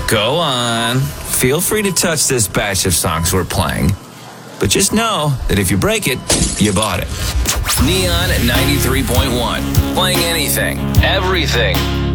Go on. Feel free to touch this batch of songs we're playing. But just know that if you break it, you bought it. Neon 93.1. Playing anything, everything.